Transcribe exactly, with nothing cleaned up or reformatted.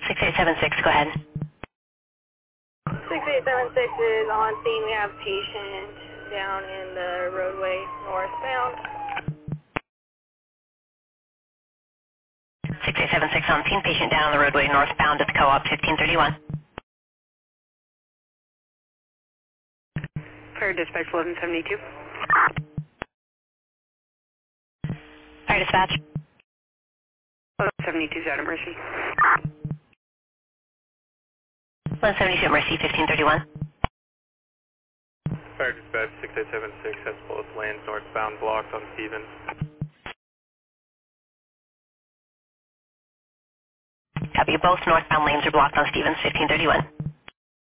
six eight seven six, go ahead. six eight seven six is on scene. We have patient down in the roadway northbound. six eight seven six on scene, patient down on the roadway northbound at the co-op fifteen thirty-one. Fire dispatch eleven seventy-two. Fire dispatch. eleven seventy-two is out of Mercy. eleven seventy-two at Mercy, fifteen thirty-one. Fire dispatch six eight seven six has both lanes northbound blocked on Stevens. Copy, both northbound lanes are blocked on Stevens, fifteen thirty-one.